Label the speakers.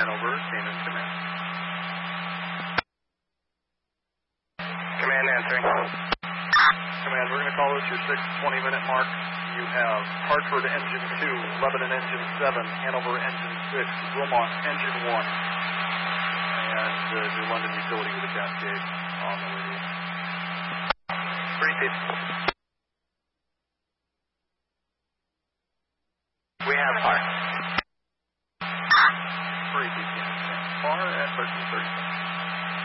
Speaker 1: Hanover, Siemens Command.
Speaker 2: Command answering.
Speaker 1: Command, we're going to call this your 6:20-minute mark. You have Hartford Engine 2, Lebanon Engine 7, Hanover Engine 6, Wilmot Engine 1, and New London Utility with a Cascade on the radio.
Speaker 2: Repeat. We have fire.